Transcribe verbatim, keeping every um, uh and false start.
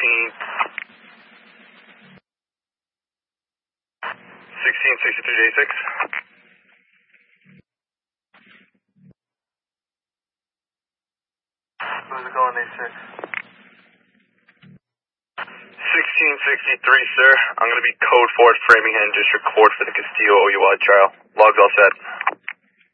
sixteen. sixteen sixty-three J six. Who's it going, A six? sixteen sixty-three, sir. I'm going to be code four at Framingham District Court for the Castillo O U I trial. Logs all set.